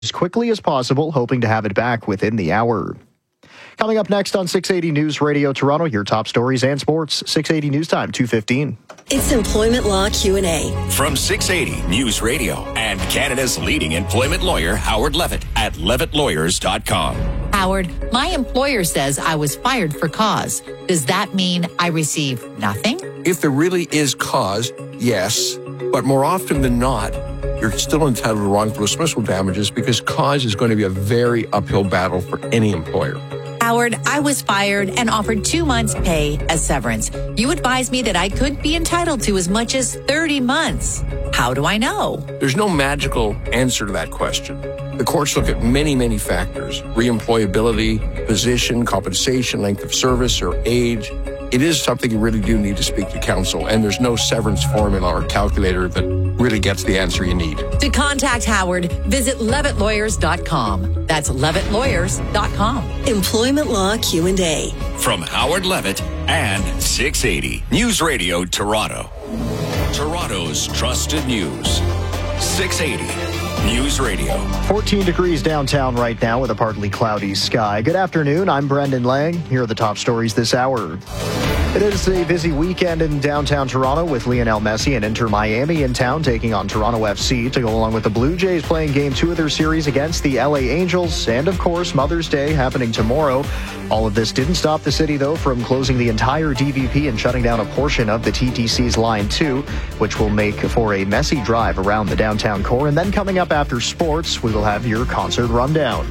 as quickly as possible, hoping to have it back within the hour. Coming up next on 680 News Radio Toronto, your top stories and sports. 680 News Time, 2:15. It's Employment Law Q&A. From 680 News Radio and Canada's leading employment lawyer, Howard Levitt at levittlawyers.com. Howard, my employer says I was fired for cause. Does that mean I receive nothing? If there really is cause, yes. But more often than not, you're still entitled to wrongful dismissal damages because cause is going to be a very uphill battle for any employer. Howard, I was fired and offered 2 months' pay as severance. You advised me that I could be entitled to as much as 30 months. How do I know? There's no magical answer to that question. The courts look at many, many factors: reemployability, position, compensation, length of service, or age. It is something you really do need to speak to counsel, and there's no severance formula or calculator that really gets the answer you need. To contact Howard, visit levittlawyers.com. That's levittlawyers.com. Employment Law Q&A. From Howard Levitt and 680 News Radio Toronto. Toronto's trusted news. 680 News Radio. 14 degrees downtown right now with a partly cloudy sky. Good afternoon. I'm Brendan Lang. Here are the top stories this hour. It is a busy weekend in downtown Toronto with Lionel Messi and Inter Miami in town taking on Toronto FC to go along with the Blue Jays playing Game 2 of their series against the LA Angels. And, of course, Mother's Day happening tomorrow. All of this didn't stop the city, though, from closing the entire DVP and shutting down a portion of the TTC's Line 2, which will make for a messy drive around the downtown core. And then coming up after sports, we will have your concert rundown.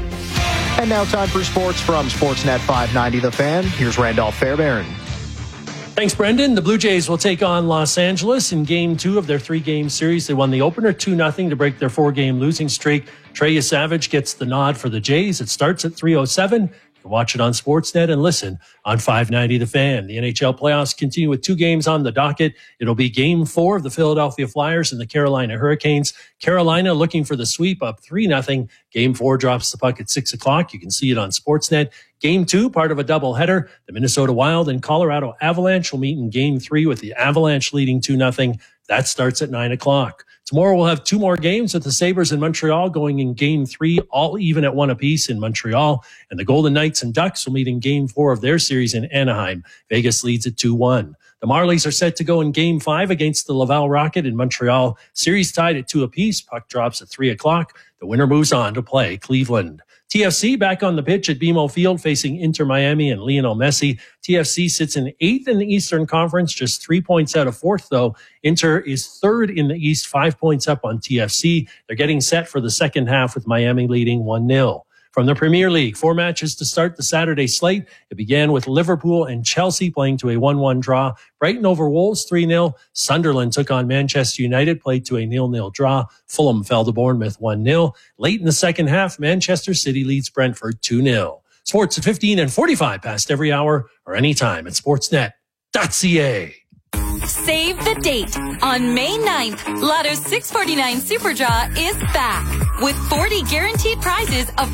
And now time for sports from Sportsnet 590 The Fan. Here's Randolph Fairbairn. Thanks, Brendan. The Blue Jays will take on Los Angeles in Game 2 of their 3-game series. They won the opener 2-0 to break their 4-game losing streak. Trey Savage gets the nod for the Jays. It starts at 3:07. You can watch it on Sportsnet and listen on 590 The Fan. The NHL playoffs continue with 2 games on the docket. It'll be Game 4 of the Philadelphia Flyers and the Carolina Hurricanes. Carolina looking for the sweep, up 3-0. Game 4 drops the puck at 6 o'clock. You can see it on Sportsnet. Game 2, part of a doubleheader. The Minnesota Wild and Colorado Avalanche will meet in Game 3 with the Avalanche leading 2-0. That starts at 9 o'clock. Tomorrow we'll have 2 more games with the Sabres in Montreal going in Game 3, all even at 1 apiece in Montreal. And the Golden Knights and Ducks will meet in Game 4 of their series in Anaheim. Vegas leads at 2-1. The Marlies are set to go in Game 5 against the Laval Rocket in Montreal. Series tied at 2 apiece. Puck drops at 3 o'clock. The winner moves on to play Cleveland. TFC back on the pitch at BMO Field facing Inter Miami and Lionel Messi. TFC sits in 8th in the Eastern Conference, just 3 points out of 4th, though. Inter is 3rd in the East, 5 points up on TFC. They're getting set for the second half with Miami leading 1-0. From the Premier League, 4 matches to start the Saturday slate. It began with Liverpool and Chelsea playing to a 1-1 draw. Brighton over Wolves 3-0. Sunderland took on Manchester United, played to a 0-0 draw. Fulham fell to Bournemouth 1-0. Late in the second half, Manchester City leads Brentford 2-0. Sports at 15 and 45 past every hour or anytime at sportsnet.ca. Save the date. On May 9th, Lotto's 649 Super Draw is back with 40 guaranteed prizes of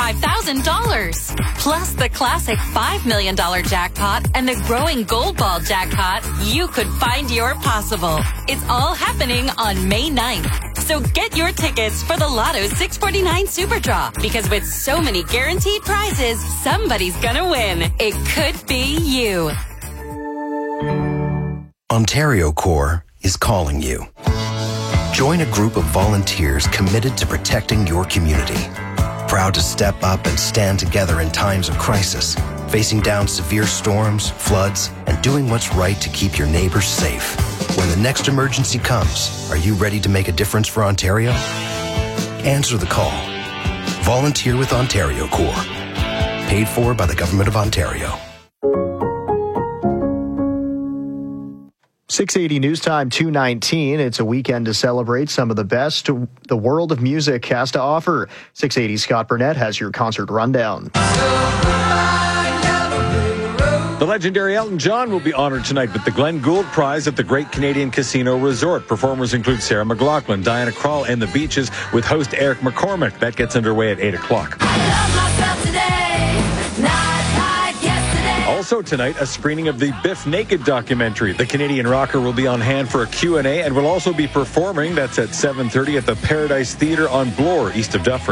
$25,000. Plus the classic $5 million jackpot and the growing Gold Ball jackpot. You could find your possible. It's all happening on May 9th. So get your tickets for the Lotto 649 Super Draw, because with so many guaranteed prizes, somebody's gonna win. It could be you. Ontario Corps is calling you. Join a group of volunteers committed to protecting your community. Proud to step up and stand together in times of crisis, facing down severe storms, floods, and doing what's right to keep your neighbors safe. When the next emergency comes, are you ready to make a difference for Ontario? Answer the call. Volunteer with Ontario Corps. Paid for by the Government of Ontario. 680 News Time, 2:19. It's a weekend to celebrate some of the best the world of music has to offer. 680 Scott Burnett has your concert rundown. The legendary Elton John will be honored tonight with the Glenn Gould Prize at the Great Canadian Casino Resort. Performers include Sarah McLachlan, Diana Krall, and the Beaches with host Eric McCormick. That gets underway at 8 o'clock. I love myself today, not like yesterday. Also tonight, a screening of the Biff Naked documentary. The Canadian rocker will be on hand for a Q&A and will also be performing. That's at 7:30 at the Paradise Theatre on Bloor, east of Dufferin.